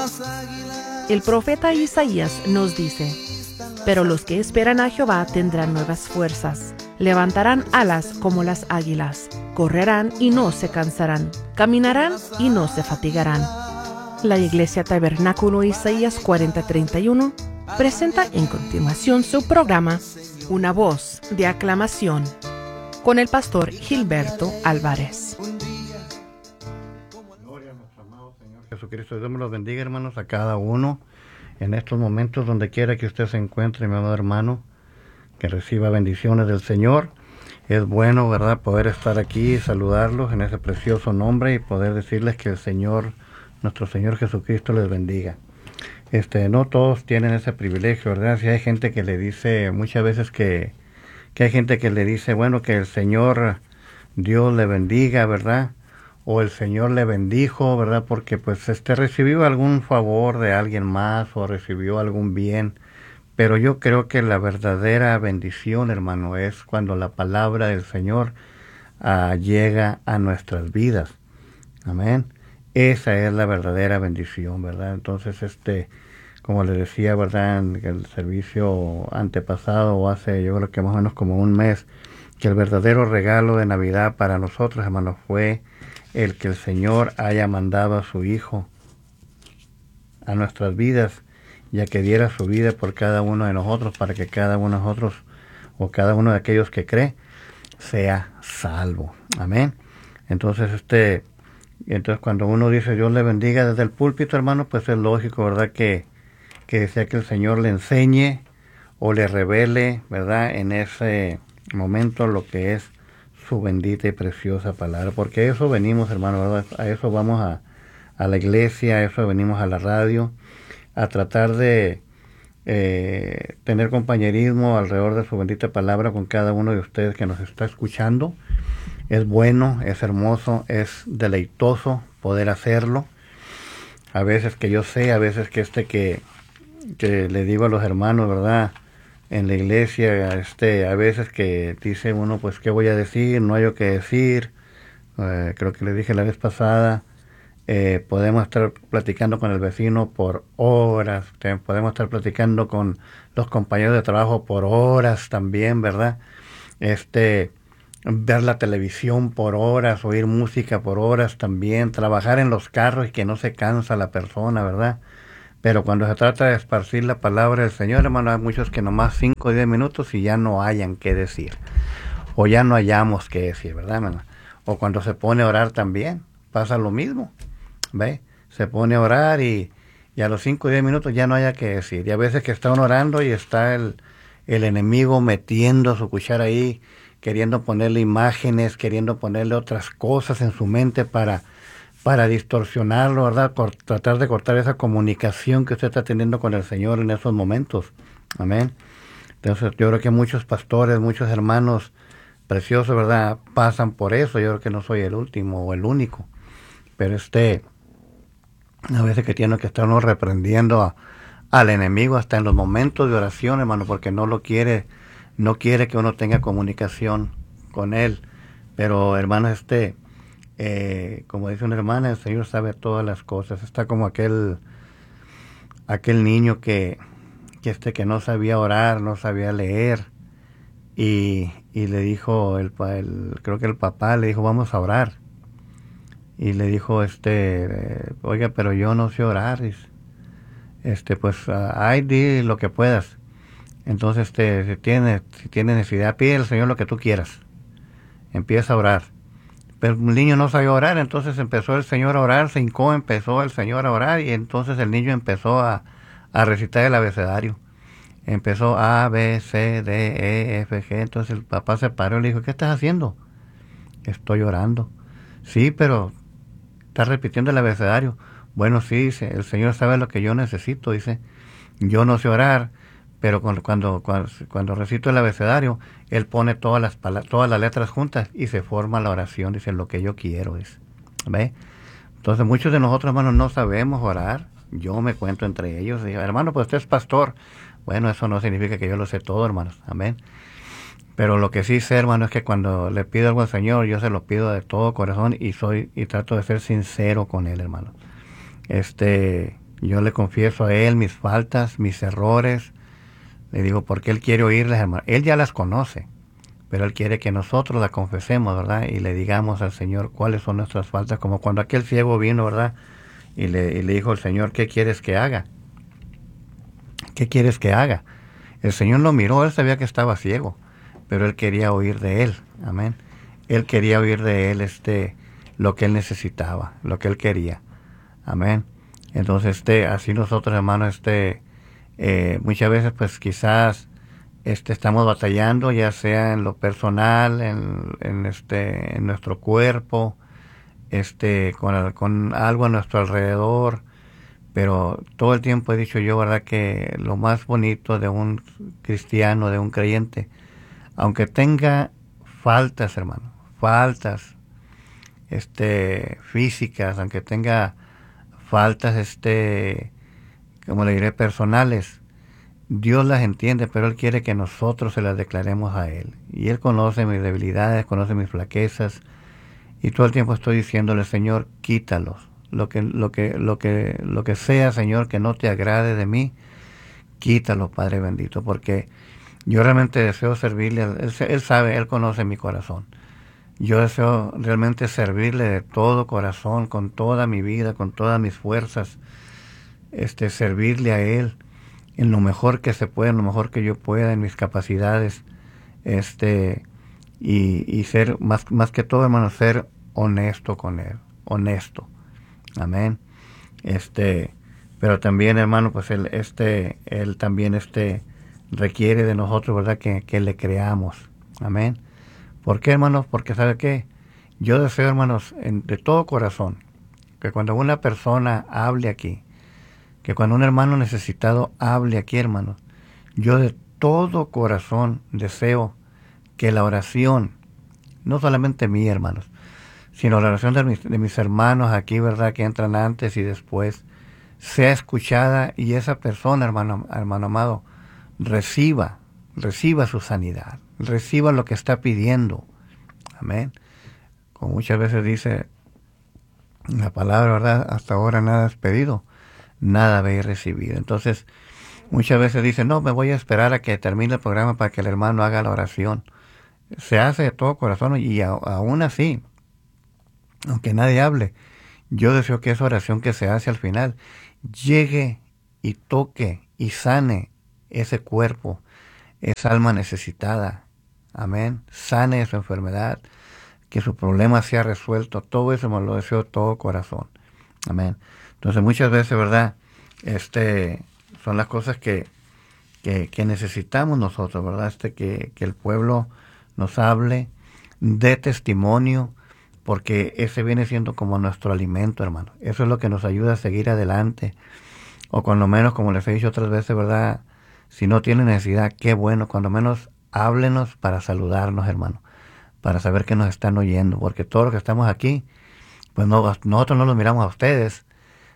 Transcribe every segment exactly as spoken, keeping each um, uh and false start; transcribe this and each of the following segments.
El profeta Isaías nos dice: pero los que esperan a Jehová tendrán nuevas fuerzas, levantarán alas como las águilas, correrán y no se cansarán, caminarán y no se fatigarán. La Iglesia Tabernáculo Isaías cuarenta treinta y uno presenta en continuación su programa Una voz de aclamación con el pastor Gilberto Álvarez. Gloria a nuestro amado Señor Jesucristo. Dios me los bendiga, hermanos, a cada uno en estos momentos, donde quiera que usted se encuentre, mi amado hermano, que reciba bendiciones del Señor. Es bueno, ¿verdad?, poder estar aquí y saludarlos en ese precioso nombre y poder decirles que el Señor, nuestro Señor Jesucristo, les bendiga. Este, no todos tienen ese privilegio, ¿verdad? Si hay gente que le dice muchas veces que, que hay gente que le dice, bueno, que el Señor, Dios le bendiga, ¿verdad? O el Señor le bendijo, ¿verdad? Porque pues este recibió algún favor de alguien más o recibió algún bien. Pero yo creo que la verdadera bendición, hermano, es cuando la palabra del Señor uh, llega a nuestras vidas. Amén. Esa es la verdadera bendición, ¿verdad? Entonces, este, como les decía, ¿verdad?, en el servicio antepasado, o hace yo creo que más o menos como un mes, que el verdadero regalo de Navidad para nosotros, hermanos, fue el que el Señor haya mandado a su Hijo a nuestras vidas, ya que diera su vida por cada uno de nosotros, para que cada uno de nosotros, o cada uno de aquellos que cree, sea salvo. Amén. Entonces, este... Entonces, cuando uno dice Dios le bendiga desde el púlpito, hermano, pues es lógico, ¿verdad?, que, que desea que el Señor le enseñe o le revele, ¿verdad?, en ese momento lo que es su bendita y preciosa palabra. Porque a eso venimos, hermano, ¿verdad? A eso vamos a, a la iglesia, a eso venimos a la radio, a tratar de eh, tener compañerismo alrededor de su bendita palabra con cada uno de ustedes que nos está escuchando. Es bueno, es hermoso, es deleitoso poder hacerlo. A veces que yo sé, a veces que este que, que le digo a los hermanos, ¿verdad?, en la iglesia, este, a veces que dice uno, pues, ¿qué voy a decir? No hay yo qué decir. Eh, creo que le dije la vez pasada, eh, podemos estar platicando con el vecino por horas, te, podemos estar platicando con los compañeros de trabajo por horas también, ¿verdad? Este... ver la televisión por horas, oír música por horas también, trabajar en los carros y que no se cansa la persona, ¿verdad? Pero cuando se trata de esparcir la palabra del Señor, hermano, hay muchos que nomás cinco o diez minutos y ya no hayan qué decir, o ya no hayamos qué decir, ¿verdad, hermano? O cuando se pone a orar también, pasa lo mismo, ¿ve? Se pone a orar y, y a los cinco o diez minutos ya no haya qué decir, y a veces que están orando y está el, el enemigo metiendo su cuchara ahí, queriendo ponerle imágenes, queriendo ponerle otras cosas en su mente para, para distorsionarlo, ¿verdad? Por tratar de cortar esa comunicación que usted está teniendo con el Señor en esos momentos. Amén. Entonces, yo creo que muchos pastores, muchos hermanos preciosos, ¿verdad?, pasan por eso. Yo creo que no soy el último o el único. Pero este, a veces que tiene que estar uno reprendiendo a, al enemigo hasta en los momentos de oración, hermano, porque no lo quiere... no quiere que uno tenga comunicación con él. Pero, hermanos, este, eh, como dice una hermana, el Señor sabe todas las cosas. Está como aquel aquel niño que, que, este, que no sabía orar, no sabía leer. Y, y le dijo, el, el, creo que el papá le dijo, vamos a orar. Y le dijo, este, eh, oiga, pero yo no sé orar. Dice, este, pues, uh, ay, di lo que puedas. Entonces, este, si tienes si tiene necesidad, pide al Señor lo que tú quieras. Empieza a orar. Pero el niño no sabía orar, entonces empezó el Señor a orar, se hincó, empezó el Señor a orar, y entonces el niño empezó a, a recitar el abecedario. Empezó A, B, C, D, E, F, G. Entonces el papá se paró y le dijo, ¿qué estás haciendo? Estoy orando. Sí, pero estás repitiendo el abecedario. Bueno, sí, dice, el Señor sabe lo que yo necesito, dice. Yo no sé orar, pero cuando, cuando, cuando, cuando recito el abecedario, Él pone todas las palabras, todas las letras juntas y se forma la oración, dice, lo que yo quiero, dice. ¿Ve? Entonces muchos de nosotros, hermanos, no sabemos orar. Yo me cuento entre ellos. Digo, hermano, pues usted es pastor. Bueno, eso no significa que yo lo sé todo, hermanos. Amén. Pero lo que sí sé, hermano, es que cuando le pido algo al Señor, yo se lo pido de todo corazón y soy y trato de ser sincero con Él, hermano. Este... Yo le confieso a Él mis faltas, mis errores. Le digo, porque Él quiere oírlas, hermano. Él ya las conoce, pero Él quiere que nosotros las confesemos, ¿verdad? Y le digamos al Señor cuáles son nuestras faltas, como cuando aquel ciego vino, ¿verdad? Y le, y le dijo al Señor, ¿qué quieres que haga? ¿Qué quieres que haga? El Señor lo miró, Él sabía que estaba ciego, pero Él quería oír de Él, amén. Él quería oír de Él este, lo que Él necesitaba, lo que Él quería, amén. Entonces, este, así nosotros, hermanos, este, eh, muchas veces, pues quizás este, estamos batallando, ya sea en lo personal, en, en, este, en nuestro cuerpo, este, con, con algo a nuestro alrededor, pero todo el tiempo he dicho yo, ¿verdad?, que lo más bonito de un cristiano, de un creyente, aunque tenga faltas, hermano, faltas este, físicas, aunque tenga faltas, este, como le diré, personales, Dios las entiende, pero Él quiere que nosotros se las declaremos a Él. Y Él conoce mis debilidades, conoce mis flaquezas, y todo el tiempo estoy diciéndole, Señor, quítalos. Lo que, lo que, lo que, lo que sea, Señor, que no te agrade de mí, quítalo, Padre bendito, porque yo realmente deseo servirle. Él, él sabe, Él conoce mi corazón. Yo deseo realmente servirle de todo corazón, con toda mi vida, con todas mis fuerzas, este, servirle a Él en lo mejor que se pueda, en lo mejor que yo pueda, en mis capacidades, este, y, y ser, más, más que todo, hermano, ser honesto con Él, honesto. Amén. Este, pero también, hermano, pues él, este, él también, este, requiere de nosotros, ¿verdad?, que, que le creamos. Amén. ¿Por qué, hermanos? Porque, ¿sabe qué? Yo deseo, hermanos, en, de todo corazón, que cuando una persona hable aquí, que cuando un hermano necesitado hable aquí, hermanos, yo de todo corazón deseo que la oración, no solamente mía, hermanos, sino la oración de mis, de mis hermanos aquí, ¿verdad?, que entran antes y después, sea escuchada y esa persona, hermano, hermano amado, reciba, reciba su sanidad, reciba lo que está pidiendo. Amén. Como muchas veces dice la palabra, ¿verdad?, hasta ahora nada has pedido, nada habéis recibido. Entonces, muchas veces dice, no, me voy a esperar a que termine el programa para que el hermano haga la oración. Se hace de todo corazón y a, aún así, aunque nadie hable, yo deseo que esa oración que se hace al final llegue y toque y sane ese cuerpo, esa alma necesitada. Amén. Sane su enfermedad, que su problema sea resuelto. Todo eso me lo deseo de todo corazón. Amén. Entonces muchas veces, ¿verdad?, este, son las cosas que, que, que necesitamos nosotros, ¿verdad? Este, que, que el pueblo nos hable, dé testimonio, porque ese viene siendo como nuestro alimento, hermano. Eso es lo que nos ayuda a seguir adelante. O cuando menos, como les he dicho otras veces, ¿verdad?, si no tiene necesidad, qué bueno, cuando menos háblenos para saludarnos, hermano, para saber que nos están oyendo, porque todos los que estamos aquí, pues no, nosotros no los miramos a ustedes,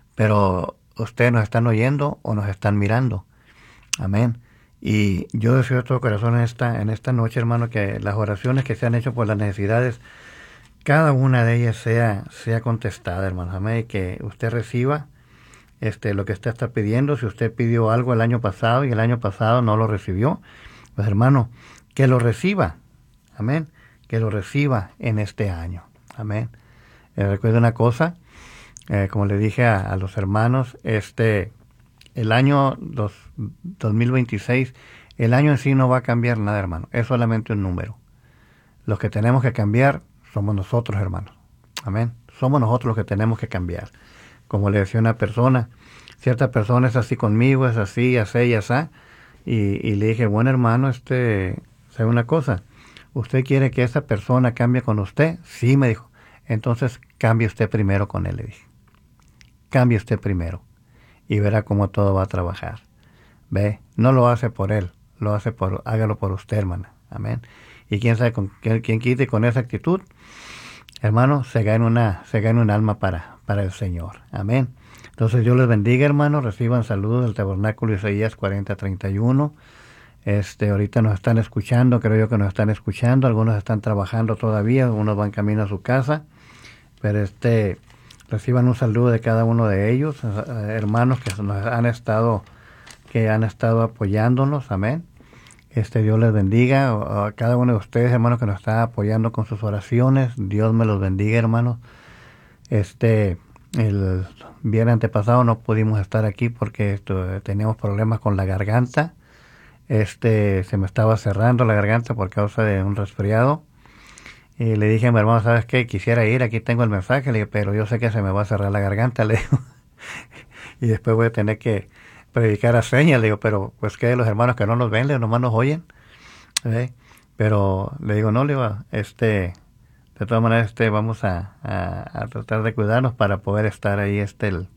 pero ustedes nos están oyendo o nos están mirando. Amén. Y yo deseo de todo corazón en esta, en esta noche, hermano, que las oraciones que se han hecho por las necesidades, cada una de ellas sea, sea contestada, hermano. Amén. Y que usted reciba este, lo que usted está pidiendo. Si usted pidió algo el año pasado y el año pasado no lo recibió, pues, hermano, que lo reciba. Amén. Que lo reciba en este año. Amén. Eh, recuerde una cosa, eh, como le dije a, a los hermanos, este, el año dos, dos mil veintiséis, el año en sí no va a cambiar nada, hermano. Es solamente un número. Los que tenemos que cambiar somos nosotros, hermanos. Amén. Somos nosotros los que tenemos que cambiar. Como le decía una persona, cierta persona es así conmigo, es así, así y así. Y, y le dije, bueno, hermano, este, ¿sabe una cosa? ¿Usted quiere que esa persona cambie con usted? Sí, me dijo. Entonces, cambie usted primero con él, le dije. Cambie usted primero. Y verá cómo todo va a trabajar. ¿Ve? No lo hace por él, lo hace por, hágalo por usted, hermana. Amén. Y quién sabe, con, quién, quién quite con esa actitud, hermano, se gana una, se gana un alma para, para el Señor. Amén. Entonces, Dios les bendiga, hermanos. Reciban saludos del Tabernáculo Isaías cuarenta treinta y uno. Este, ahorita nos están escuchando, creo yo que nos están escuchando. Algunos están trabajando todavía, algunos van camino a su casa. Pero este, Reciban un saludo de cada uno de ellos, eh, hermanos que nos han estado, que han estado apoyándonos, amén. Este, Dios les bendiga a cada uno de ustedes, hermanos, que nos está apoyando con sus oraciones. Dios me los bendiga, hermanos. Este, el viernes antepasado no pudimos estar aquí porque esto, teníamos problemas con la garganta. Este, se me estaba cerrando la garganta por causa de un resfriado. Y le dije a mi hermano, ¿sabes qué? Quisiera ir, aquí tengo el mensaje, le dije, pero yo sé que se me va a cerrar la garganta, le digo. Y después voy a tener que predicar a señas, le digo, pero pues que los hermanos que no nos ven, le digo, nomás nos oyen. ¿Sí? Pero le digo, no, le digo, este, de todas maneras, este, vamos a, a, a tratar de cuidarnos para poder estar ahí este el,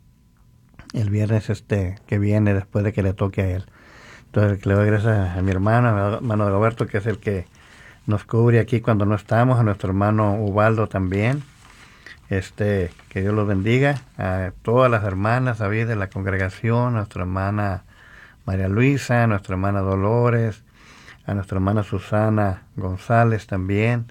el viernes este que viene después de que le toque a él. Entonces le doy gracias a mi hermano, a mi hermano Roberto, que es el que nos cubre aquí cuando no estamos, a nuestro hermano Ubaldo también. Este, que Dios los bendiga, a todas las hermanas David de la congregación, a nuestra hermana María Luisa, a nuestra hermana Dolores, a nuestra hermana Susana González también.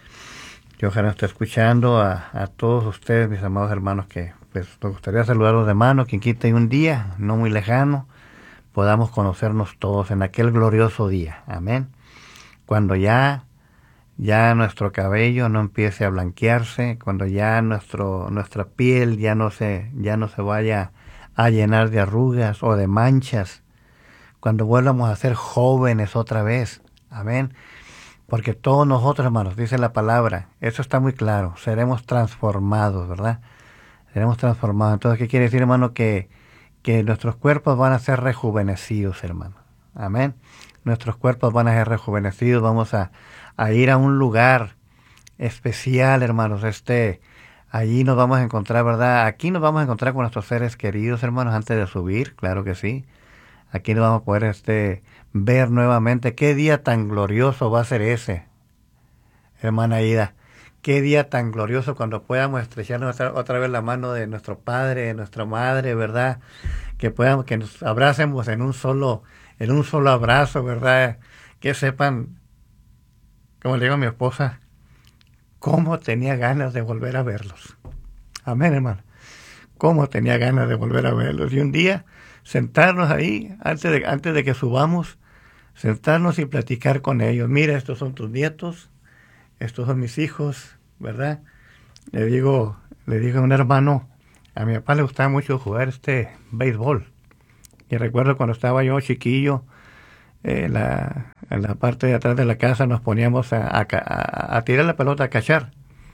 Yo ojalá esté escuchando a, a todos ustedes, mis amados hermanos, que pues nos gustaría saludarlos de mano, quien quita y un día, no muy lejano, podamos conocernos todos en aquel glorioso día. Amén. Cuando ya, ya nuestro cabello no empiece a blanquearse, cuando ya nuestro, nuestra piel ya no se, ya no se vaya a llenar de arrugas o de manchas, cuando vuelvamos a ser jóvenes otra vez. Amén. Porque todos nosotros, hermanos, dice la palabra, eso está muy claro, seremos transformados, ¿verdad? Seremos transformados. Entonces, ¿qué quiere decir, hermano? Que, que nuestros cuerpos van a ser rejuvenecidos, hermano. Amén. Nuestros cuerpos van a ser rejuvenecidos, vamos a, a ir a un lugar especial, hermanos. Este, allí nos vamos a encontrar, ¿verdad? Aquí nos vamos a encontrar con nuestros seres queridos, hermanos, antes de subir, claro que sí. Aquí nos vamos a poder este, ver nuevamente qué día tan glorioso va a ser ese, hermana Ida. Qué día tan glorioso cuando podamos estrecharnos otra, otra vez la mano de nuestro padre, de nuestra madre, ¿verdad? Que podamos, que nos abracemos en un solo en un solo abrazo, ¿verdad? Que sepan, como le digo a mi esposa, cómo tenía ganas de volver a verlos. Amén, hermano. Cómo tenía ganas de volver a verlos. Y un día, sentarnos ahí, antes de, antes de que subamos, sentarnos y platicar con ellos. Mira, estos son tus nietos, estos son mis hijos, ¿verdad? Le digo, le digo a un hermano, a mi papá le gustaba mucho jugar este béisbol. Y recuerdo cuando estaba yo chiquillo, eh, la, en la parte de atrás de la casa nos poníamos a, a, a, a tirar la pelota, a cachar.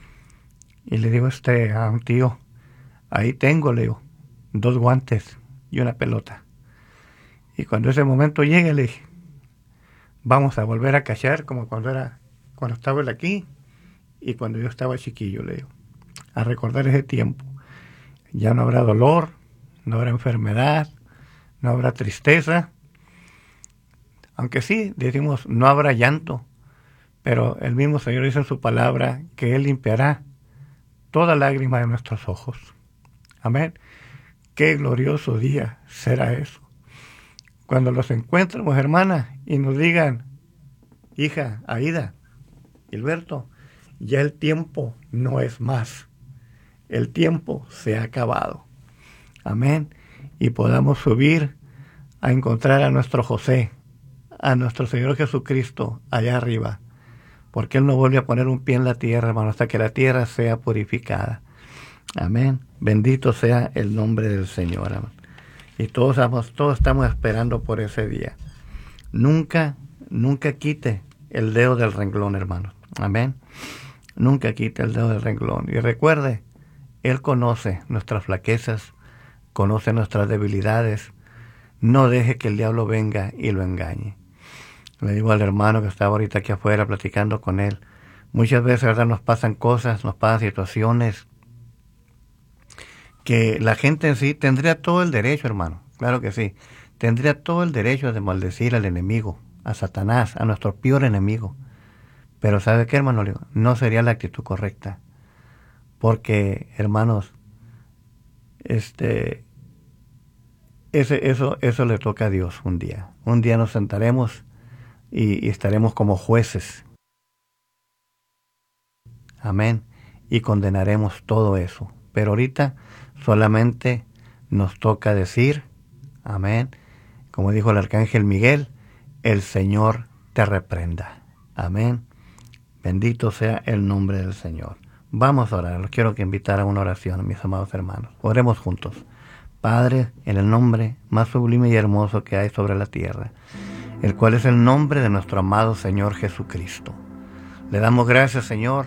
Y le digo este, a un tío, ahí tengo, le digo, dos guantes y una pelota. Y cuando ese momento llegue, le dije, vamos a volver a cachar como cuando era, cuando estaba él aquí y cuando yo estaba chiquillo, le digo, a recordar ese tiempo. Ya no habrá dolor, no habrá enfermedad, no habrá tristeza, aunque sí, decimos, no habrá llanto, pero el mismo Señor dice en su palabra que Él limpiará toda lágrima de nuestros ojos. Amén. Qué glorioso día será eso. Cuando los encuentremos, hermanas, y nos digan, hija, Aida, Gilberto, ya el tiempo no es más. El tiempo se ha acabado. Amén. Y podamos subir a encontrar a nuestro José, a nuestro Señor Jesucristo allá arriba, porque Él no vuelve a poner un pie en la tierra, hermano, hasta que la tierra sea purificada. Amén. Bendito sea el nombre del Señor, hermano. Y todos estamos, todos estamos esperando por ese día. Nunca, nunca quite el dedo del renglón, hermano. Amén. Nunca quite el dedo del renglón. Y recuerde, Él conoce nuestras flaquezas, conoce nuestras debilidades. No deje que el diablo venga y lo engañe. Le digo al hermano que estaba ahorita aquí afuera platicando con él. Muchas veces, ¿verdad?, nos pasan cosas, nos pasan situaciones que la gente en sí tendría todo el derecho, hermano. Claro que sí. Tendría todo el derecho de maldecir al enemigo, a Satanás, a nuestro peor enemigo. Pero ¿sabe qué, hermano? No sería la actitud correcta. Porque, hermanos, este... Ese, eso, eso le toca a Dios un día. Un día nos sentaremos y, y estaremos como jueces. Amén. Y condenaremos todo eso. Pero ahorita solamente nos toca decir, amén, como dijo el arcángel Miguel, el Señor te reprenda. Amén. Bendito sea el nombre del Señor. Vamos a orar. Los quiero que invitar a una oración, mis amados hermanos. Oremos juntos. Padre, en el nombre más sublime y hermoso que hay sobre la tierra, el cual es el nombre de nuestro amado Señor Jesucristo. Le damos gracias, Señor,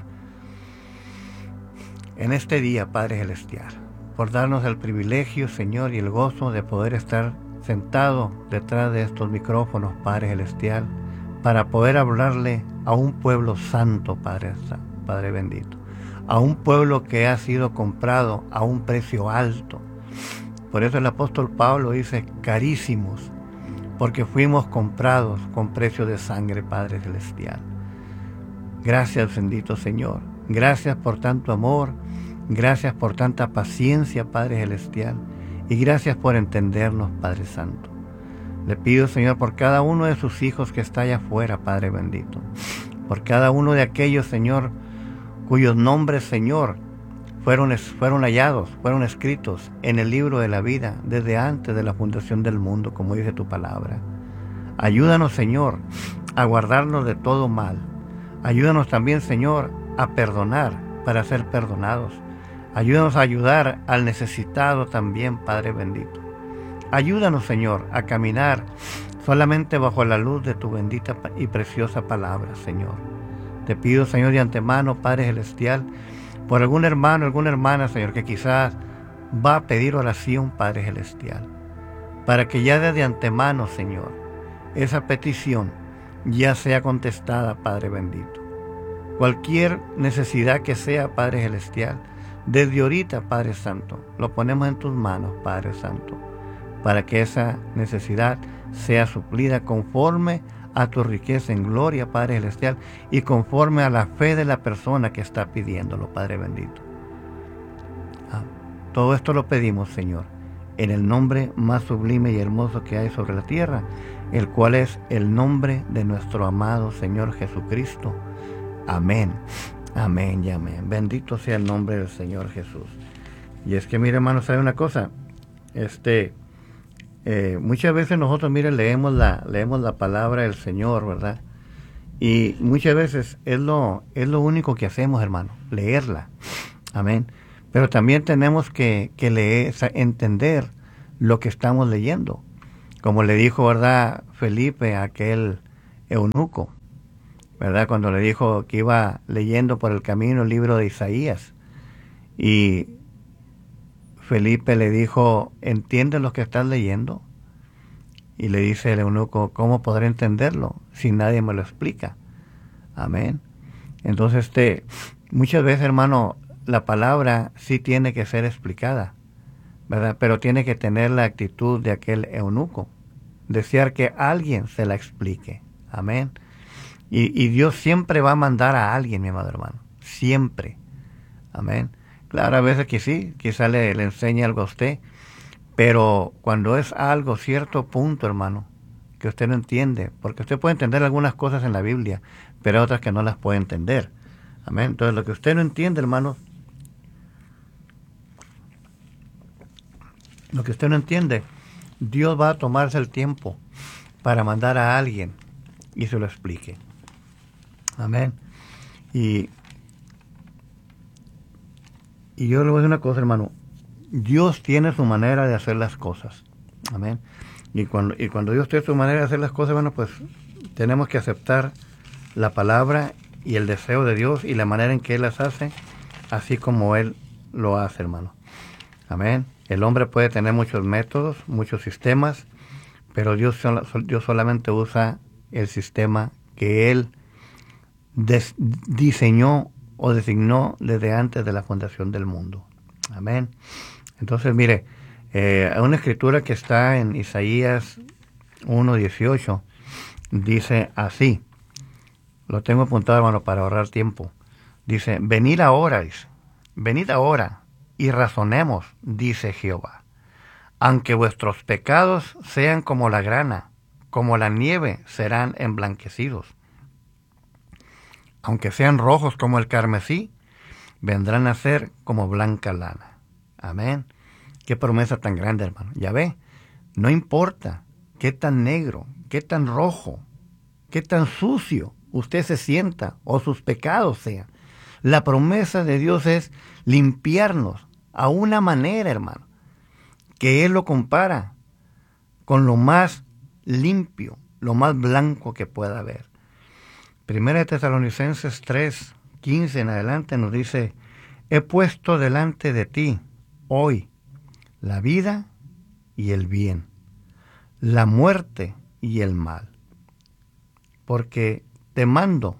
en este día, Padre Celestial, por darnos el privilegio, Señor, y el gozo de poder estar sentado detrás de estos micrófonos, Padre Celestial, para poder hablarle a un pueblo santo, Padre, Padre bendito, a un pueblo que ha sido comprado a un precio alto. Por eso el apóstol Pablo dice, carísimos, porque fuimos comprados con precio de sangre, Padre Celestial. Gracias, bendito Señor. Gracias por tanto amor, gracias por tanta paciencia, Padre Celestial, y gracias por entendernos, Padre Santo. Le pido, Señor, por cada uno de sus hijos que está allá afuera, Padre bendito, por cada uno de aquellos, Señor, cuyos nombres, Señor, fueron, fueron hallados, fueron escritos en el libro de la vida desde antes de la fundación del mundo, como dice tu palabra. Ayúdanos, Señor, a guardarnos de todo mal. Ayúdanos también, Señor, a perdonar para ser perdonados. Ayúdanos a ayudar al necesitado también, Padre bendito. Ayúdanos, Señor, a caminar solamente bajo la luz de tu bendita y preciosa palabra, Señor. Te pido, Señor, de antemano, Padre Celestial, por algún hermano, alguna hermana, Señor, que quizás va a pedir oración, Padre Celestial, para que ya desde antemano, Señor, esa petición ya sea contestada, Padre bendito. Cualquier necesidad que sea, Padre Celestial, desde ahorita, Padre Santo, lo ponemos en tus manos, Padre Santo, para que esa necesidad sea suplida conforme a tu riqueza en gloria, Padre Celestial, y conforme a la fe de la persona que está pidiéndolo, Padre bendito. Ah, todo esto lo pedimos, Señor, en el nombre más sublime y hermoso que hay sobre la tierra, el cual es el nombre de nuestro amado Señor Jesucristo. Amén, amén y amén. Bendito sea el nombre del Señor Jesús. Y es que, mire, hermanos, ¿sabe una cosa? Este... Eh, muchas veces nosotros, mire, leemos la, leemos la palabra del Señor, ¿verdad? Y muchas veces es lo, es lo único que hacemos, hermano, leerla. Amén. Pero también tenemos que, que leer, entender lo que estamos leyendo. Como le dijo, ¿verdad?, Felipe a aquel eunuco, ¿verdad? Cuando le dijo que iba leyendo por el camino el libro de Isaías. Y Felipe le dijo, ¿entiendes lo que estás leyendo? Y le dice el eunuco, ¿cómo podré entenderlo si nadie me lo explica? Amén. Entonces, este, muchas veces, hermano, la palabra sí tiene que ser explicada, ¿verdad? Pero tiene que tener la actitud de aquel eunuco, desear que alguien se la explique. Amén. Y, y Dios siempre va a mandar a alguien, mi amado hermano, siempre. Amén. Claro, a veces que sí, quizá le, le enseñe algo a usted, pero cuando es algo, cierto punto, hermano, que usted no entiende, porque usted puede entender algunas cosas en la Biblia, pero hay otras que no las puede entender. Amén. Entonces, lo que usted no entiende, hermano, lo que usted no entiende, Dios va a tomarse el tiempo para mandar a alguien y se lo explique. Amén. Y Y yo le voy a decir una cosa, hermano. Dios tiene su manera de hacer las cosas. Amén. Y cuando, y cuando Dios tiene su manera de hacer las cosas, bueno, pues tenemos que aceptar la palabra y el deseo de Dios y la manera en que Él las hace, así como Él lo hace, hermano. Amén. El hombre puede tener muchos métodos, muchos sistemas, pero Dios, Dios solamente usa el sistema que Él des, diseñó o designó desde antes de la fundación del mundo. Amén. Entonces, mire, eh, hay una escritura que está en Isaías uno dieciocho, dice así, lo tengo apuntado, hermano, para ahorrar tiempo. Dice, venid ahora, dice, venid ahora y razonemos, dice Jehová. Aunque vuestros pecados sean como la grana, como la nieve serán emblanquecidos. Aunque sean rojos como el carmesí, vendrán a ser como blanca lana. Amén. Qué promesa tan grande, hermano. Ya ve, no importa qué tan negro, qué tan rojo, qué tan sucio usted se sienta o sus pecados sean. La promesa de Dios es limpiarnos a una manera, hermano, que Él lo compara con lo más limpio, lo más blanco que pueda haber. Primera de Tesalonicenses tres, quince en adelante nos dice: he puesto delante de ti hoy la vida y el bien, la muerte y el mal. Porque te mando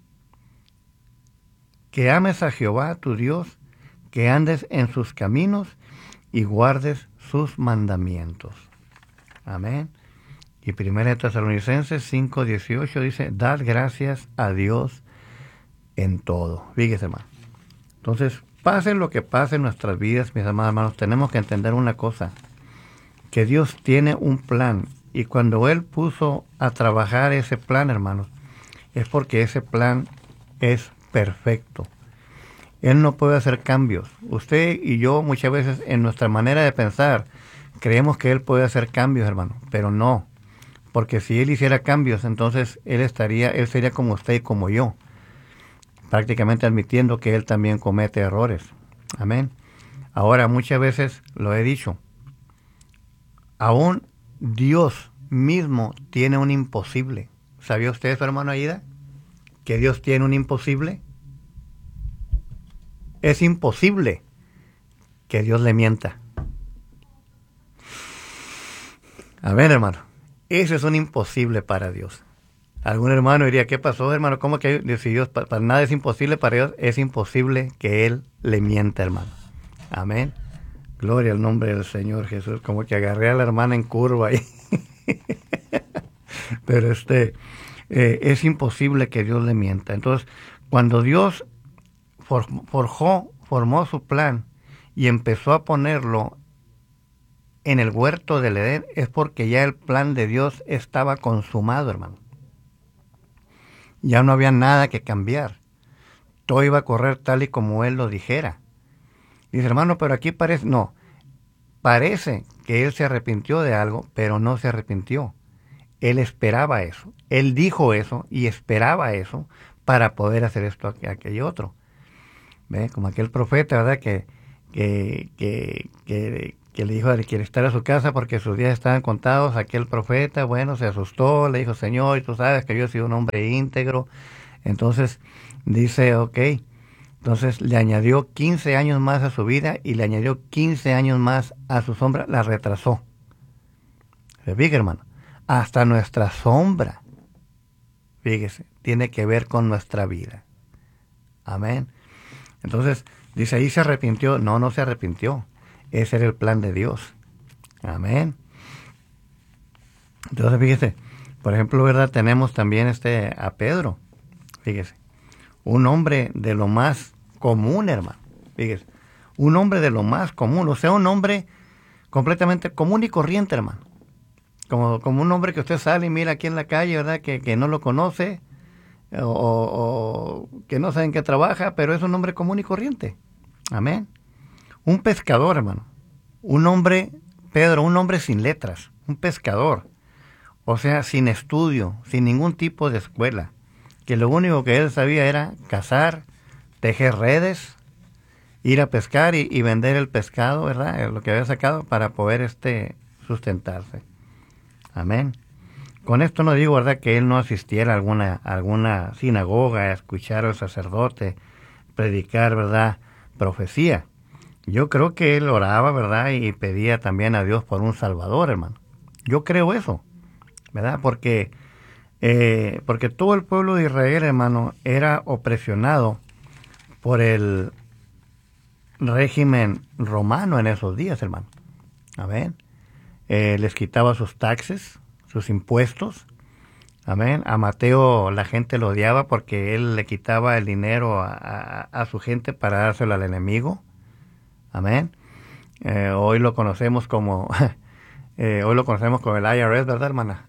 que ames a Jehová tu Dios, que andes en sus caminos y guardes sus mandamientos. Amén. Y primera de Tesalonicenses cinco, dieciocho dice: dad gracias a Dios en todo. Fíjese, hermano. Entonces, pase lo que pase en nuestras vidas, mis amados hermanos, tenemos que entender una cosa, que Dios tiene un plan, y cuando Él puso a trabajar ese plan, hermanos, es porque ese plan es perfecto. Él no puede hacer cambios. Usted y yo muchas veces en nuestra manera de pensar creemos que Él puede hacer cambios, hermano, pero no, porque si Él hiciera cambios, entonces Él estaría, Él sería como usted y como yo, prácticamente admitiendo que Él también comete errores. Amén. Ahora, muchas veces lo he dicho, aún Dios mismo tiene un imposible. ¿Sabía usted eso, hermano Aida? Que Dios tiene un imposible. Es imposible que Dios le mienta. A ver, hermano, eso es un imposible para Dios. Algún hermano diría: ¿qué pasó, hermano? ¿Cómo que si Dios, para, para nada es imposible para Dios? Es imposible que Él le mienta, hermano. Amén. Gloria al nombre del Señor Jesús. Como que agarré a la hermana en curva ahí. Pero este, eh, es imposible que Dios le mienta. Entonces, cuando Dios for, forjó, formó su plan y empezó a ponerlo en el huerto del Edén, es porque ya el plan de Dios estaba consumado, hermano. Ya no había nada que cambiar. Todo iba a correr tal y como Él lo dijera. Dice: hermano, pero aquí parece... No, parece que Él se arrepintió de algo, pero no se arrepintió. Él esperaba eso. Él dijo eso y esperaba eso para poder hacer esto, aquello otro. ¿Ve? Como aquel profeta, ¿verdad? Que, que, que, que, que le dijo que quiere estar a su casa porque sus días estaban contados. Aquel profeta, bueno, se asustó, le dijo: Señor, tú sabes que yo he sido un hombre íntegro. Entonces dice: ok. Entonces le añadió quince años más a su vida y le añadió quince años más a su sombra, la retrasó. ¿Se fija, hermano? Hasta nuestra sombra, fíjese, tiene que ver con nuestra vida. Amén. Entonces, dice ahí: ¿se arrepintió? No, no se arrepintió. Ese era el plan de Dios. Amén. Entonces, fíjese, por ejemplo, ¿verdad? Tenemos también este a Pedro. Fíjese, un hombre de lo más común, hermano. Fíjese, un hombre de lo más común, o sea, un hombre completamente común y corriente, hermano. Como, como un hombre que usted sale y mira aquí en la calle, ¿verdad? Que, que no lo conoce, o, o que no sabe en qué trabaja, pero es un hombre común y corriente. Amén. Un pescador, hermano. Un hombre, Pedro, un hombre sin letras, un pescador. O sea, sin estudio, sin ningún tipo de escuela. Que lo único que él sabía era cazar, tejer redes, ir a pescar y, y vender el pescado, ¿verdad? Lo que había sacado para poder este sustentarse. Amén. Con esto no digo, ¿verdad?, que él no asistiera a alguna, alguna sinagoga a escuchar al sacerdote predicar, ¿verdad?, profecía. Yo creo que él oraba, ¿verdad?, y pedía también a Dios por un Salvador, hermano. Yo creo eso, ¿verdad? Porque, eh, porque todo el pueblo de Israel, hermano, era opresionado por el régimen romano en esos días, hermano. Amén. Eh, les quitaba sus taxes, sus impuestos. Amén. A Mateo la gente lo odiaba porque él le quitaba el dinero a, a, a su gente para dárselo al enemigo. Amén. Eh, hoy lo conocemos como eh, hoy lo conocemos como el I R S, ¿verdad, hermana?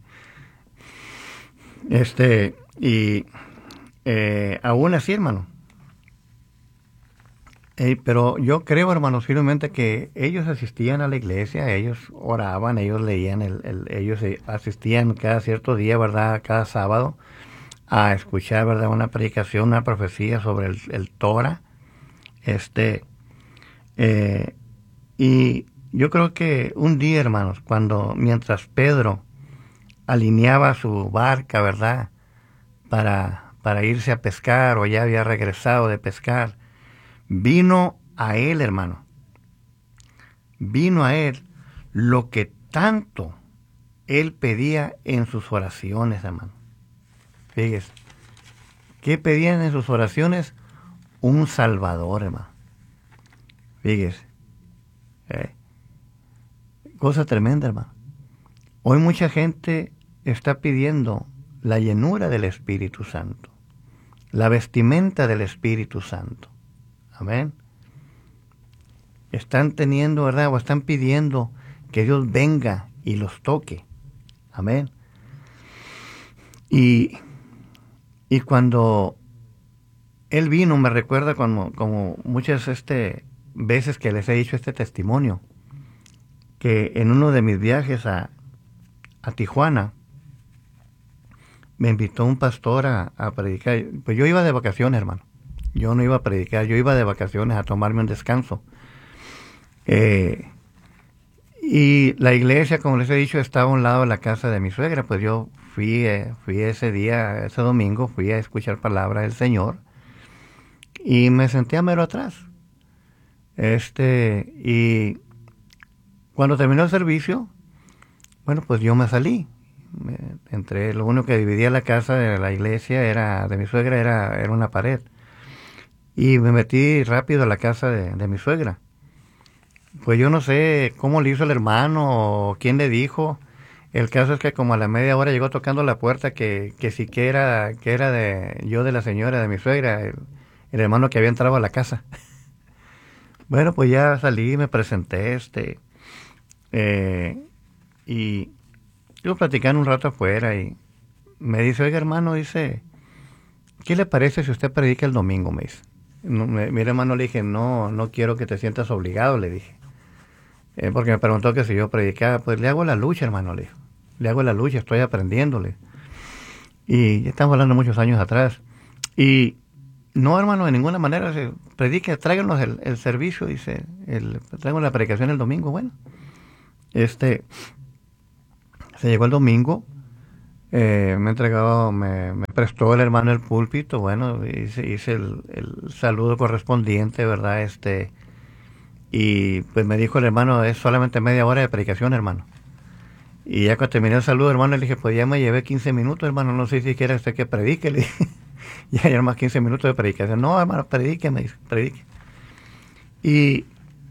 este y eh, aún así, hermano, Eh, pero yo creo, hermanos, firmemente que ellos asistían a la iglesia, ellos oraban, ellos leían, el, el, ellos asistían cada cierto día, ¿verdad? Cada sábado a escuchar, ¿verdad? Una predicación, una profecía sobre el, el Torah. Este, eh, y yo creo que un día, hermanos, cuando mientras Pedro alineaba su barca, ¿verdad? Para, para irse a pescar, o ya había regresado de pescar, vino a él, hermano, vino a él lo que tanto él pedía en sus oraciones, hermano. Fíjese, ¿qué pedían en sus oraciones? Un Salvador, hermano. Fíjese, eh, cosa tremenda, hermano. Hoy mucha gente está pidiendo la llenura del Espíritu Santo, la vestimenta del Espíritu Santo. Amén. Están teniendo, ¿verdad? O están pidiendo que Dios venga y los toque. Amén. Y, y cuando Él vino, me recuerda como, como muchas este, veces que les he dicho este testimonio, que en uno de mis viajes a, a Tijuana, me invitó un pastor a, a predicar. Pues yo iba de vacaciones, hermano. Yo no iba a predicar, yo iba de vacaciones a tomarme un descanso. Eh, y la iglesia, como les he dicho, estaba a un lado de la casa de mi suegra. Pues yo fui, eh, fui ese día, ese domingo, fui a escuchar palabra del Señor y me senté a mero atrás. Este, y cuando terminó el servicio, bueno, pues yo me salí. Me, entre lo único que dividía la casa de la iglesia era de mi suegra era, era una pared. Y me metí rápido a la casa de, de mi suegra. Pues yo no sé cómo le hizo el hermano o quién le dijo. El caso es que como a la media hora llegó tocando la puerta que, que sí que era, que era de yo de la señora, de mi suegra, el, el hermano que había entrado a la casa. Bueno, pues ya salí, me presenté, este, eh, y yo platicando un rato afuera y me dice, oiga hermano, dice, ¿qué le parece si usted predica el domingo? Me dice. No, me, mi hermano le dije, no, no quiero que te sientas obligado, le dije. Eh, porque me preguntó que si yo predicaba, pues le hago la lucha, hermano, le dijo. Le hago la lucha, estoy aprendiéndole. Y ya estamos hablando muchos años atrás. Y no, hermano, de ninguna manera se predique, tráiganos el, el servicio, dice, el, traigan la predicación el domingo. Bueno, este, se llegó el domingo. Eh, me entregaba, me, me prestó el hermano el púlpito, bueno, hice, hice el, el saludo correspondiente, ¿verdad? Este, y pues me dijo el hermano, es solamente media hora de predicación, hermano. Y ya cuando terminé el saludo, hermano, le dije, pues ya me llevé quince minutos, hermano, no sé si quiere usted que predique, le dije, ya eran más quince minutos de predicación. No, hermano, predique, me dice, predique. Y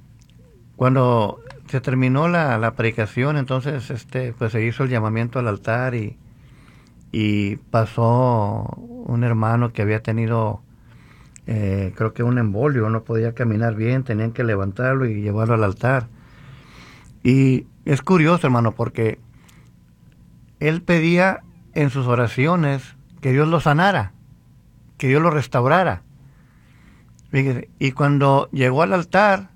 cuando se terminó la, la predicación, entonces, este, pues se hizo el llamamiento al altar y Y pasó un hermano que había tenido, eh, creo que un embolio, no podía caminar bien, tenían que levantarlo y llevarlo al altar. Y es curioso, hermano, porque él pedía en sus oraciones que Dios lo sanara, que Dios lo restaurara. Fíjese, y cuando llegó al altar,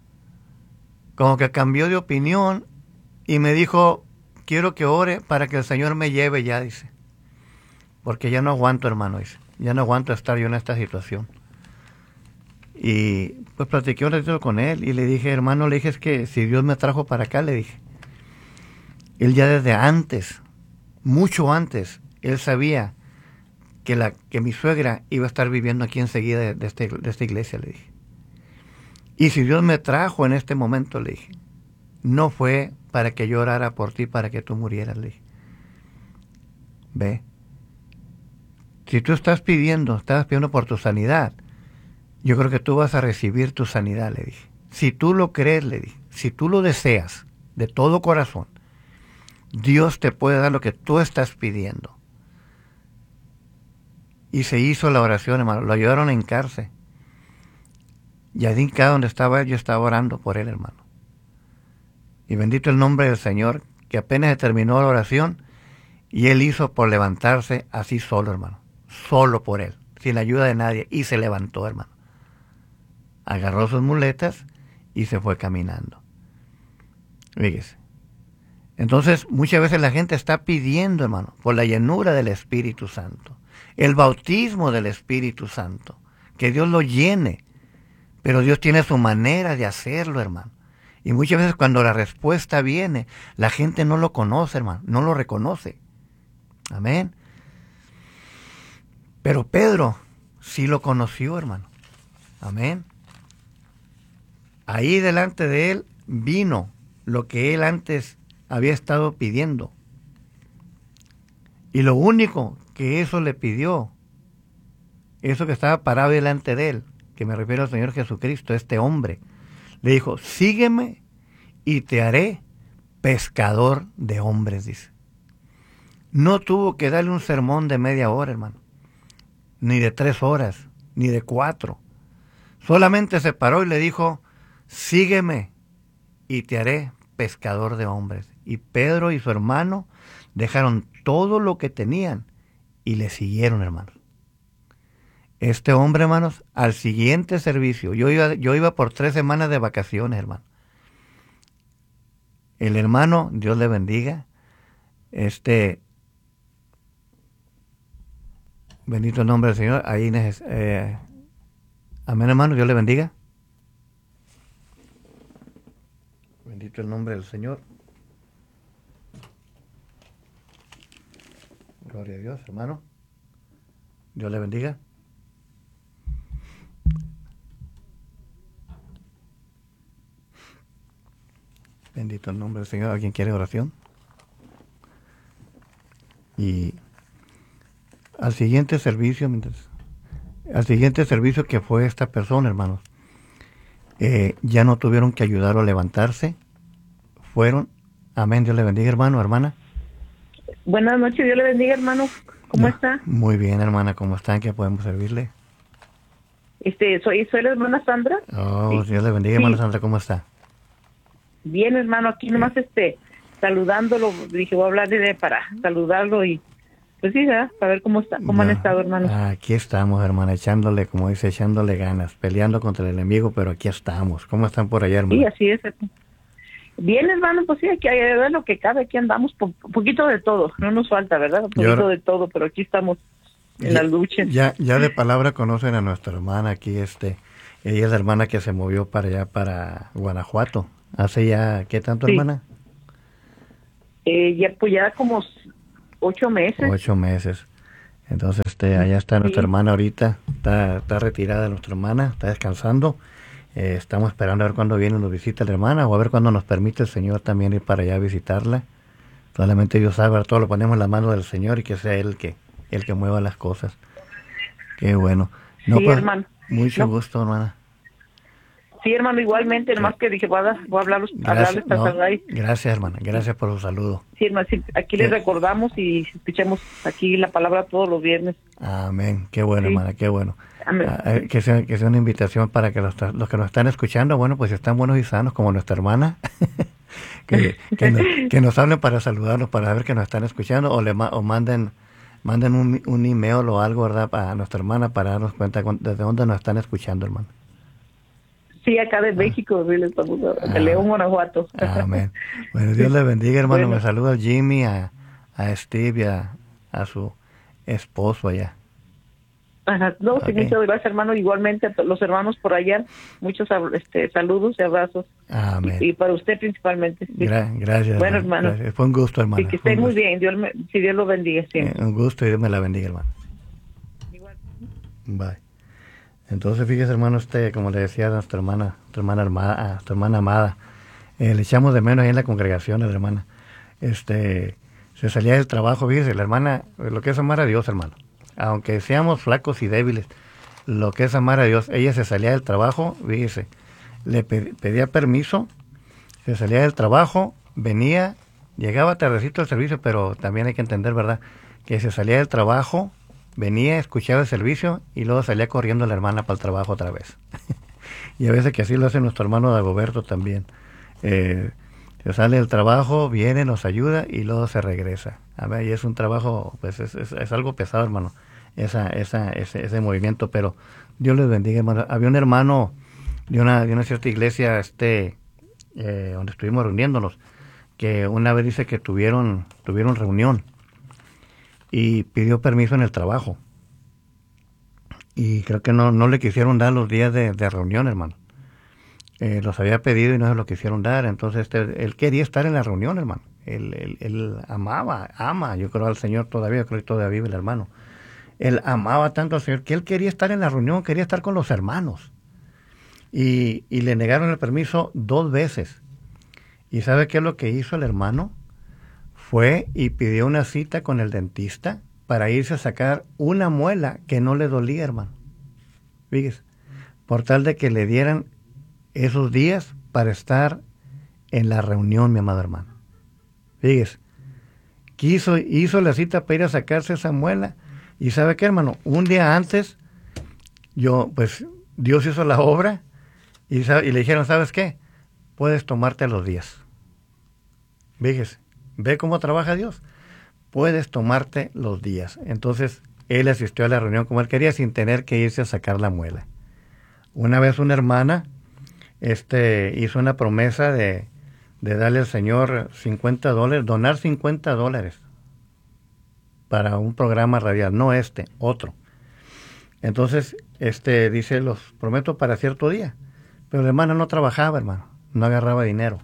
como que cambió de opinión y me dijo, quiero que ore para que el Señor me lleve ya, dice. Porque ya no aguanto, hermano, dice. Ya no aguanto estar yo en esta situación. Y pues platiqué un ratito con él y le dije, hermano, le dije, es que si Dios me trajo para acá, le dije. Él ya desde antes, mucho antes, él sabía que, la, que mi suegra iba a estar viviendo aquí enseguida de, de, este, de esta iglesia, le dije. Y si Dios me trajo en este momento, le dije, no fue para que yo orara por ti, para que tú murieras, le dije. Ve. Si tú estás pidiendo, estás pidiendo por tu sanidad, yo creo que tú vas a recibir tu sanidad, le dije. Si tú lo crees, le dije, si tú lo deseas de todo corazón, Dios te puede dar lo que tú estás pidiendo. Y se hizo la oración, hermano, lo ayudaron a hincarse. Y allí hincado donde estaba, yo estaba orando por él, hermano. Y bendito el nombre del Señor, que apenas se terminó la oración, y él hizo por levantarse así solo, hermano. Solo por él, sin la ayuda de nadie, y se levantó, hermano. agarró sus muletas y se fue caminando. Fíjese. Entonces, muchas veces la gente está pidiendo, hermano, por la llenura del Espíritu Santo, el bautismo del Espíritu Santo, que Dios lo llene. Pero Dios tiene su manera de hacerlo, hermano. Y muchas veces cuando la respuesta viene, la gente no lo conoce, hermano, no lo reconoce. Amén. Pero Pedro sí lo conoció, hermano. Amén. Ahí delante de él vino lo que él antes había estado pidiendo. Y lo único que eso le pidió, eso que estaba parado delante de él, que me refiero al Señor Jesucristo, este hombre, le dijo, sígueme y te haré pescador de hombres, dice. No tuvo que darle un sermón de media hora, hermano, ni de tres horas, ni de cuatro. Solamente se paró y le dijo, sígueme y te haré pescador de hombres. Y Pedro y su hermano dejaron todo lo que tenían y le siguieron, hermanos. Este hombre, hermanos, al siguiente servicio, yo iba, yo iba por tres semanas de vacaciones, hermano. El hermano, Dios le bendiga, este, bendito el nombre del Señor, ahí, eh, amén, hermano, Dios le bendiga. Bendito el nombre del Señor. Gloria a Dios, hermano. Dios le bendiga. Bendito el nombre del Señor. ¿Alguien quiere oración? Y al siguiente servicio, mientras, al siguiente servicio que fue esta persona, hermanos, eh, ya no tuvieron que ayudarlo a levantarse. Fueron, amén, Dios le bendiga, hermano, hermana. Buenas noches, Dios le bendiga, hermano. ¿Cómo no, está? Muy bien, hermana, ¿cómo están? ¿Qué podemos servirle? Este, soy, soy la hermana Sandra. Oh, sí. Dios le bendiga, sí. Hermana Sandra, ¿cómo está? Bien, hermano, aquí nomás este, saludándolo, dije, voy a hablarle para saludarlo y, pues sí, ¿verdad? Para ver cómo está, cómo no, han estado, hermano. Aquí estamos, hermana, echándole, como dice, echándole ganas, peleando contra el enemigo, pero aquí estamos. ¿Cómo están por allá, hermano? Sí, así es. Bien, hermano, pues sí, aquí hay de lo que cabe, aquí andamos, un po poquito de todo, no nos falta, ¿verdad? Un poquito ahora, de todo, pero aquí estamos en ya, la lucha. Ya, ya de palabra conocen a nuestra hermana aquí, este, ella es la hermana que se movió para allá, para Guanajuato. ¿Hace ya qué tanto, sí. hermana? Eh, ya, pues ya como ocho meses. Ocho meses. Entonces, este, allá está nuestra sí. hermana ahorita, está, está retirada nuestra hermana, está descansando. Eh, estamos esperando a ver cuándo viene y nos visita la hermana, o a ver cuándo nos permite el Señor también ir para allá a visitarla. Solamente Dios sabe, todo lo ponemos en la mano del Señor y que sea Él que, el que mueva las cosas. Qué bueno. No, sí, pues, hermano. Mucho no. gusto, hermana. Sí, hermano, igualmente, nomás que dije, voy a, voy a hablarlos, gracias, hablarles no, gracias, hermana, gracias por su saludo. Sí, hermano, sí, aquí les recordamos y escuchamos aquí la palabra todos los viernes. Amén, qué bueno, sí. hermana, qué bueno. Amén. Ah, que, sea, que sea una invitación para que los, los que nos están escuchando, bueno, pues están buenos y sanos, como nuestra hermana, que, que, nos, que nos hablen para saludarnos, para ver que nos están escuchando, o le o manden manden un, un email o algo, ¿verdad?, a nuestra hermana para darnos cuenta desde dónde nos están escuchando, hermano. Sí, acá de México, sí, estamos de ah, León, Guanajuato. Amén. Bueno, Dios le bendiga, hermano. Bueno. Me saluda a Jimmy, a, a Steve y a, a su esposo allá. Ajá. No, okay. Sí, muchas gracias, hermano. Igualmente a los hermanos por allá, muchos este, saludos y abrazos. Amén. Y, y para usted principalmente. Sí. Gra gracias. Bueno, hermano. Gracias. Fue un gusto, hermano. Sí, que esté muy bien. Dios me, si Dios lo bendiga siempre. Eh, un gusto y Dios me la bendiga, hermano. Igual. Bye. Entonces, fíjese, hermano, este, como le decía a nuestra hermana, nuestra hermana, armada, a nuestra hermana amada, eh, le echamos de menos ahí en la congregación a la hermana. Este, se salía del trabajo, fíjese, la hermana, lo que es amar a Dios, hermano. Aunque seamos flacos y débiles, lo que es amar a Dios, ella se salía del trabajo, fíjese, le pedía permiso, se salía del trabajo, venía, llegaba tardecito al servicio, pero también hay que entender, ¿verdad?, que se salía del trabajo, venía, escuchaba el servicio y luego salía corriendo la hermana para el trabajo otra vez. Y a veces que así lo hace nuestro hermano Dagoberto también. Eh, se sale del trabajo, viene, nos ayuda y luego se regresa. A ver, y es un trabajo, pues es, es, es algo pesado, hermano, esa, esa, ese, ese movimiento, pero Dios les bendiga, hermano. Había un hermano de una, de una cierta iglesia este, eh, donde estuvimos reuniéndonos, que una vez dice que tuvieron, tuvieron reunión y pidió permiso en el trabajo. Y creo que no, no le quisieron dar los días de, de reunión, hermano. Eh, los había pedido y no se lo quisieron dar. Entonces este, él quería estar en la reunión, hermano. Él, él, él amaba, ama, yo creo al Señor todavía, creo que todavía vive el hermano. Él amaba tanto al Señor que él quería estar en la reunión, quería estar con los hermanos. Y, y le negaron el permiso dos veces. ¿Y sabe qué es lo que hizo el hermano? Fue y pidió una cita con el dentista para irse a sacar una muela que no le dolía, hermano. Fíjese, por tal de que le dieran esos días para estar en la reunión, mi amado hermano. Fíjese, quiso, hizo la cita para ir a sacarse esa muela. Y ¿sabe qué, hermano? Un día antes, yo, pues, Dios hizo la obra y, sabe, y le dijeron, ¿sabes qué? Puedes tomarte los días. Fíjese, ve cómo trabaja Dios. Puedes tomarte los días. Entonces, él asistió a la reunión como él quería sin tener que irse a sacar la muela. Una vez una hermana este, hizo una promesa de, de darle al Señor cincuenta dólares, donar cincuenta dólares para un programa radial, no este, otro. Entonces, este dice, los prometo para cierto día. Pero la hermana no trabajaba, hermano, no agarraba dinero.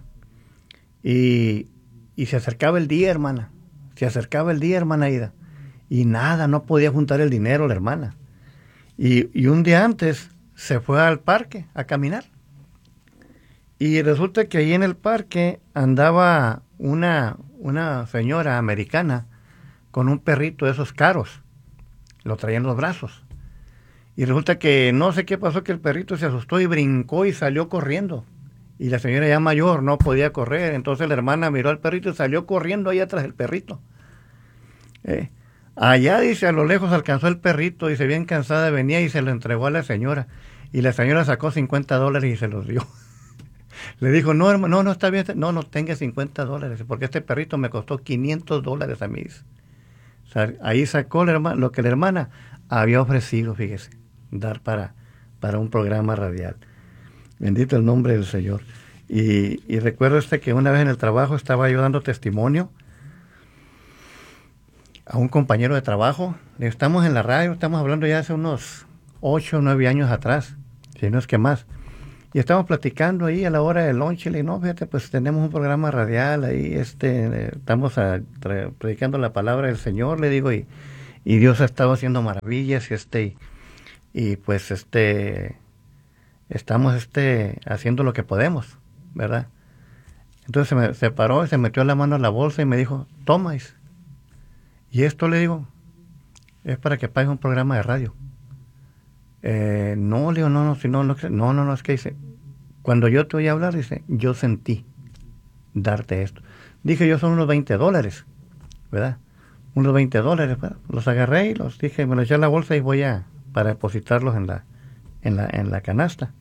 Y, y se acercaba el día, hermana. Se acercaba el día, hermana Ida, y nada, no podía juntar el dinero la hermana. Y, y un día antes se fue al parque a caminar. Y resulta que ahí en el parque andaba una, una señora americana con un perrito de esos caros. Lo traía en los brazos. Y resulta que no sé qué pasó, que el perrito se asustó y brincó y salió corriendo. Y la señora ya mayor no podía correr. Entonces la hermana miró al perrito y salió corriendo ahí atrás del perrito. Eh, allá, dice, a lo lejos alcanzó el perrito, dice, bien cansada venía y se lo entregó a la señora. Y la señora sacó cincuenta dólares y se los dio. Le dijo, no, hermano, no, no está bien, no, no tenga cincuenta dólares, porque este perrito me costó quinientos dólares a mí. O sea, ahí sacó la hermana, lo que la hermana había ofrecido, fíjese, dar para, para un programa radial. Bendito el nombre del Señor. Y, y recuerdo este que una vez en el trabajo estaba yo dando testimonio a un compañero de trabajo. Estamos en la radio, estamos hablando ya hace unos ocho o nueve años atrás, si no es que más. Y estamos platicando ahí a la hora del lunch, y le digo, no, fíjate, pues tenemos un programa radial ahí, este, eh, estamos a, tra, predicando la palabra del Señor, le digo, y, y Dios ha estado haciendo maravillas, y este, y, y pues este, estamos este, haciendo lo que podemos, ¿verdad? Entonces se, me, se paró y se metió la mano en la bolsa y me dijo, toma, y esto, le digo, es para que pagues un programa de radio. Eh, no, le digo, no, no, si no, no, no, no, no, es que dice, cuando yo te oí hablar, dice, yo sentí darte esto. Dije, yo son unos veinte dólares, ¿verdad? Unos veinte dólares, bueno, los agarré y los dije, me los eché a la bolsa y voy a, para depositarlos en la, en la, en la canasta.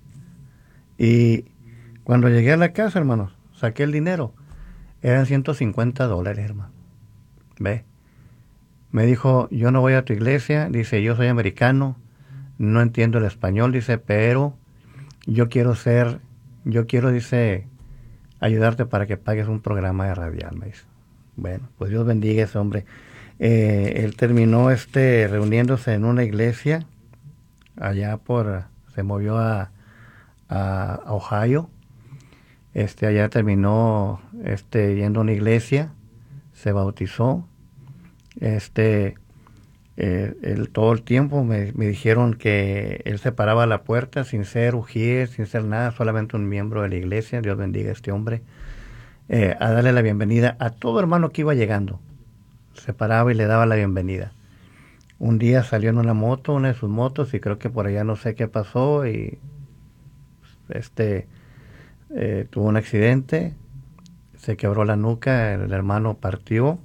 Y cuando llegué a la casa, hermanos, saqué el dinero, eran ciento cincuenta dólares, hermano. ¿Ve? Me dijo, yo no voy a tu iglesia, dice, yo soy americano, no entiendo el español, dice, pero yo quiero ser, yo quiero, dice, ayudarte para que pagues un programa de radial, me dice. Bueno, pues Dios bendiga a ese hombre. Eh, él terminó este reuniéndose en una iglesia, allá por, se movió a, a, a Ohio, este, allá terminó este, yendo a una iglesia, se bautizó. Este, eh, él, todo el tiempo me, me dijeron que él se paraba a la puerta sin ser ujier, sin ser nada, solamente un miembro de la iglesia. Dios bendiga a este hombre, eh, a darle la bienvenida a todo hermano que iba llegando. Se paraba y le daba la bienvenida. Un día salió en una moto, una de sus motos, y creo que por allá no sé qué pasó, y este eh, tuvo un accidente, se quebró la nuca, el hermano partió.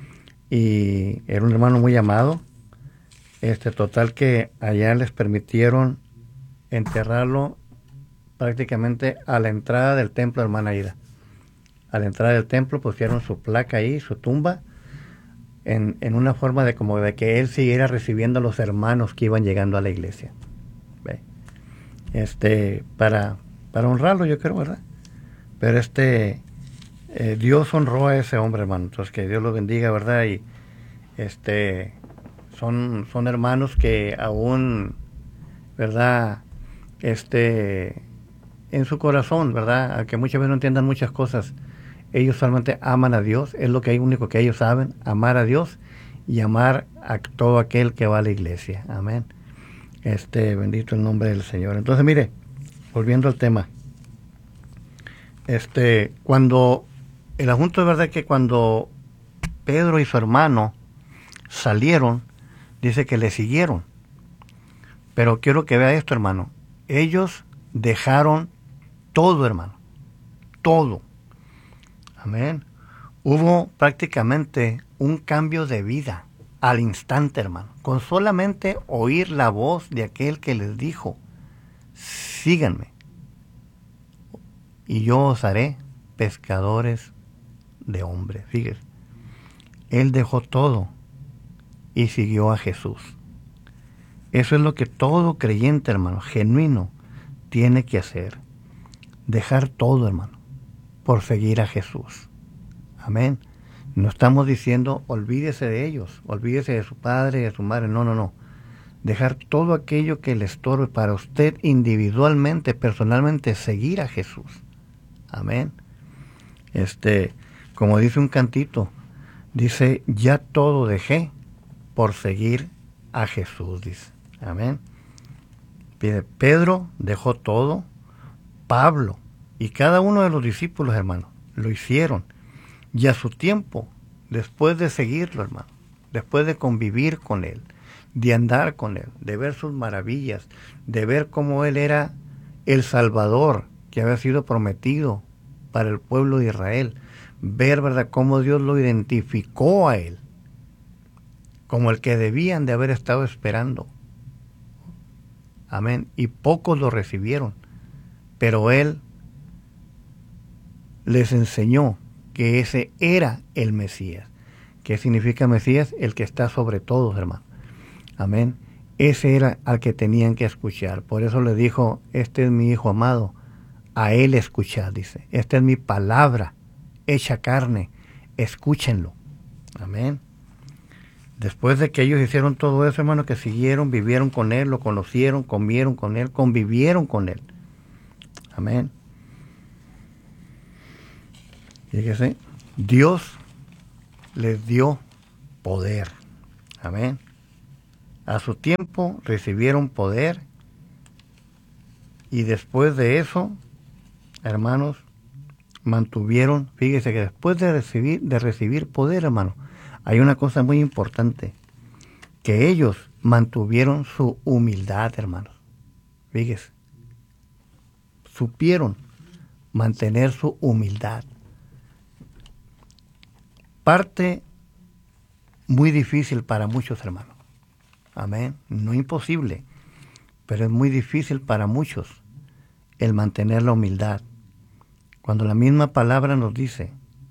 Y era un hermano muy amado, este total que allá les permitieron enterrarlo prácticamente a la entrada del templo, hermana Ida. A la entrada del templo pusieron su placa ahí, su tumba, en, en una forma de como de que él siguiera recibiendo a los hermanos que iban llegando a la iglesia. ¿Ve? Este, para, para honrarlo, yo creo, ¿verdad? Pero este, eh, Dios honró a ese hombre, hermano. Entonces, que Dios lo bendiga, ¿verdad? Y este, son, son hermanos que aún, ¿verdad? Este, en su corazón, ¿verdad? Aunque muchas veces no entiendan muchas cosas, ellos solamente aman a Dios, es lo que hay único que ellos saben, amar a Dios y amar a todo aquel que va a la iglesia. Amén. Este, bendito el nombre del Señor. Entonces, mire, volviendo al tema, este, cuando, el asunto es verdad que cuando Pedro y su hermano salieron, dice que le siguieron. Pero quiero que vea esto, hermano. Ellos dejaron todo, hermano. Todo. Amén. Hubo prácticamente un cambio de vida al instante, hermano. Con solamente oír la voz de aquel que les dijo, síganme, y yo os haré pescadores de hombres. Fíjese, él dejó todo y siguió a Jesús. Eso es lo que todo creyente, hermano, genuino, tiene que hacer. Dejar todo, hermano, por seguir a Jesús. Amén. No estamos diciendo, olvídese de ellos, olvídese de su padre y de su madre. No, no, no. Dejar todo aquello que le estorbe para usted individualmente, personalmente, seguir a Jesús. Amén. Este, como dice un cantito, dice, ya todo dejé por seguir a Jesús, dice. Amén. Pedro dejó todo, Pablo y cada uno de los discípulos, hermano, lo hicieron. Y a su tiempo, después de seguirlo, hermano, después de convivir con él, de andar con él, de ver sus maravillas, de ver cómo él era el Salvador que había sido prometido para el pueblo de Israel, ver, ¿verdad?, cómo Dios lo identificó a él como el que debían de haber estado esperando. Amén. Y pocos lo recibieron, pero él les enseñó que ese era el Mesías. ¿Qué significa Mesías? El que está sobre todos, hermano. Amén. Ese era al que tenían que escuchar. Por eso le dijo, este es mi Hijo amado, a él escuchad, dice. Esta es mi palabra, hecha carne, escúchenlo. Amén. Después de que ellos hicieron todo eso, hermano, que siguieron, vivieron con él, lo conocieron, comieron con él, convivieron con él. Amén. Fíjese, Dios les dio poder. Amén. A su tiempo recibieron poder y después de eso, hermanos, mantuvieron, fíjese que después de recibir, de recibir poder, hermano, hay una cosa muy importante, que ellos mantuvieron su humildad, hermanos. Fíjese, supieron mantener su humildad. Parte muy difícil para muchos, hermanos. Amén. No imposible, pero es muy difícil para muchos el mantener la humildad. Cuando la misma palabra nos dice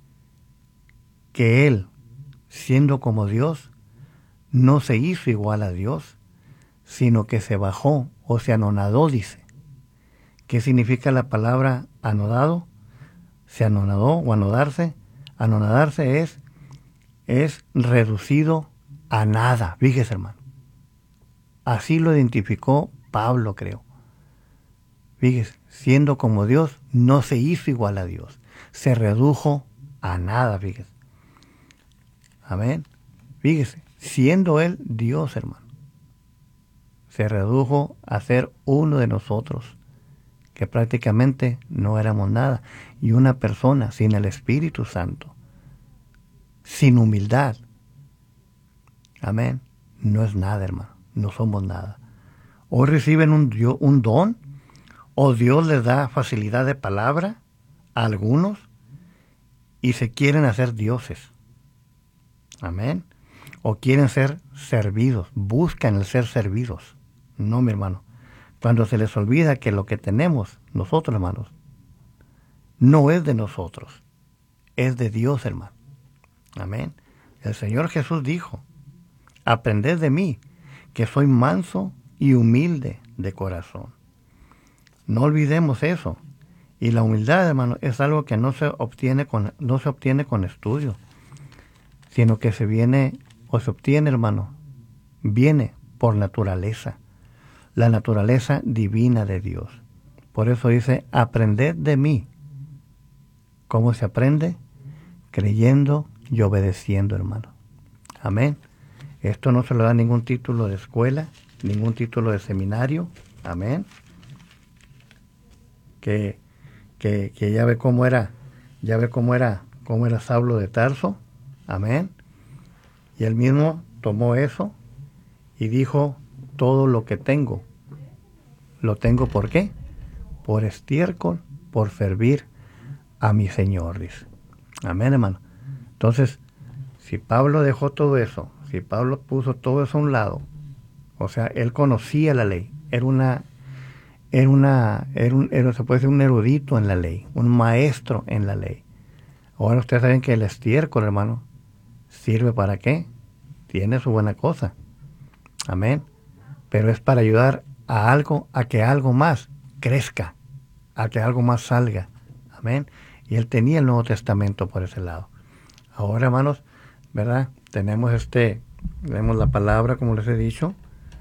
que Él, siendo como Dios, no se hizo igual a Dios, sino que se bajó o se anonadó, dice. ¿Qué significa la palabra anodado? Se anonadó o anodarse. Anonadarse es es reducido a nada. Fíjese, hermano. Así lo identificó Pablo, creo. Fíjese, siendo como Dios, no se hizo igual a Dios. Se redujo a nada, fíjese. Amén. Fíjese, siendo Él Dios, hermano, se redujo a ser uno de nosotros, que prácticamente no éramos nada. Y una persona sin el Espíritu Santo, sin humildad, amén, no es nada, hermano, no somos nada. Hoy reciben un, un don, o Dios les da facilidad de palabra a algunos, y se quieren hacer dioses, amén, o quieren ser servidos, buscan el ser servidos. No, mi hermano, cuando se les olvida que lo que tenemos nosotros, hermanos, no es de nosotros, es de Dios, hermano. Amén. El Señor Jesús dijo, aprended de mí, que soy manso y humilde de corazón. No olvidemos eso, Y la humildad, hermano, es algo que no se obtiene con, no se obtiene con estudio, sino que se viene o se obtiene, hermano, viene por naturaleza, la naturaleza divina de Dios. Por eso dice, aprended de mí. ¿Cómo se aprende? Creyendo y obedeciendo, hermano. Amén. Esto no se le da ningún título de escuela, ningún título de seminario. Amén. Que, que, que ya ve cómo era, ya ve cómo era, cómo era Saulo de Tarso. Amén. Y él mismo tomó eso y dijo, todo lo que tengo, lo tengo ¿por qué? Por estiércol, por servir a mi Señor, dice. Amén, hermano. Entonces, si Pablo dejó todo eso, si Pablo puso todo eso a un lado, o sea, él conocía la ley, era una, era una, era un, era, se puede decir un erudito en la ley, un maestro en la ley. Ahora ustedes saben que el estiércol, hermano, ¿sirve para qué? Tiene su buena cosa. Amén. Pero es para ayudar a algo, a que algo más crezca, a que algo más salga. Amén. Y él tenía el Nuevo Testamento por ese lado. Ahora, hermanos, ¿verdad? Tenemos este, tenemos la palabra, como les he dicho.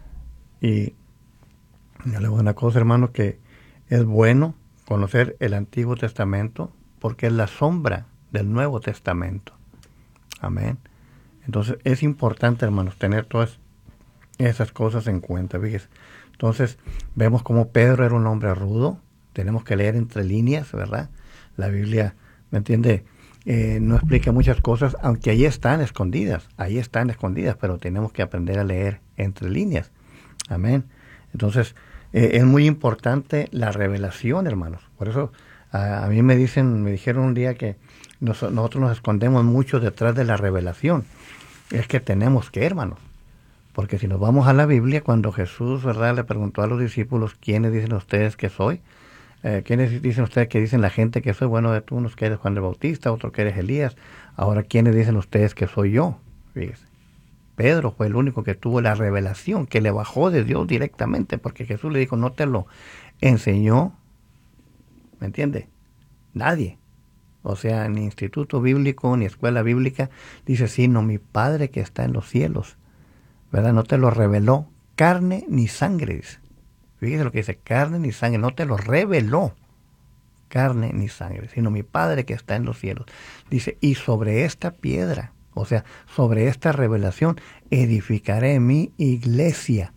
Y yo le digo una cosa, hermanos, que es bueno conocer el Antiguo Testamento porque es la sombra del Nuevo Testamento. Amén. Entonces, es importante, hermanos, tener todas esas cosas en cuenta, fíjense. Entonces, vemos como Pedro era un hombre rudo. Tenemos que leer entre líneas, ¿verdad? La Biblia, ¿me entiende? Eh, no explica muchas cosas, aunque ahí están escondidas, ahí están escondidas, pero tenemos que aprender a leer entre líneas. Amén. Entonces, eh, es muy importante la revelación, hermanos. Por eso, a, a mí me dicen, me dijeron un día que nos, nosotros nos escondemos mucho detrás de la revelación. Es que tenemos que, hermanos. Porque si nos vamos a la Biblia, cuando Jesús, ¿verdad?, le preguntó a los discípulos, ¿quiénes dicen ustedes que soy? Eh, ¿Quiénes dicen ustedes que dicen la gente que soy? Bueno, de tú unos que eres Juan el Bautista, otro que eres Elías. Ahora, ¿quiénes dicen ustedes que soy yo? Fíjense. Pedro fue el único que tuvo la revelación, que le bajó de Dios directamente, porque Jesús le dijo, no te lo enseñó, ¿me entiende? Nadie. O sea, ni instituto bíblico, ni escuela bíblica, dice, sino mi Padre que está en los cielos. ¿Verdad? No te lo reveló carne ni sangre, dice. Fíjese lo que dice, carne ni sangre, no te lo reveló carne ni sangre, sino mi Padre que está en los cielos. Dice, y sobre esta piedra, o sea, sobre esta revelación, edificaré mi iglesia,